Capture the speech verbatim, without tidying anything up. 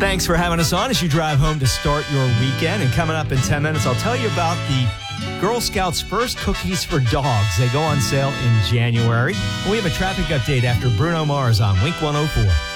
Thanks for having us on as you drive home to start your weekend. And coming up in ten minutes, I'll tell you about the Girl Scouts' first cookies for dogs. They go on sale in January. And we have a traffic update after Bruno Mars on Wink one oh four.